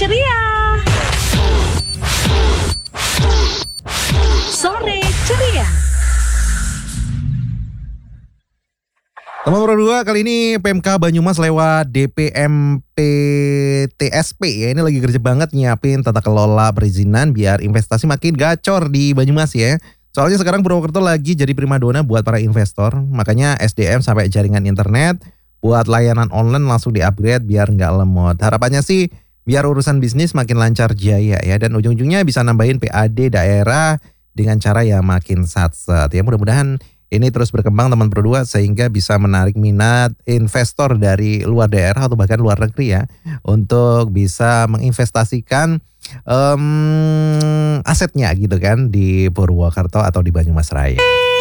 ceria. Sore ceria. Teman Pro 2, kali ini PMK Banyumas lewat DPMPTSP ya. Ini lagi kerja banget nyiapin tata kelola perizinan biar investasi makin gacor di Banyumas ya. Soalnya sekarang Purwokerto lagi jadi primadona buat para investor. Makanya SDM sampai jaringan internet buat layanan online langsung di-upgrade biar nggak lemot. Harapannya sih biar urusan bisnis makin lancar jaya ya. Dan ujung-ujungnya bisa nambahin PAD daerah dengan cara yang makin satset ya. Mudah-mudahan ini terus berkembang teman Pro 2 sehingga bisa menarik minat investor dari luar daerah atau bahkan luar negeri ya untuk bisa menginvestasikan asetnya gitu kan di Purwokerto atau di Banyumas Raya.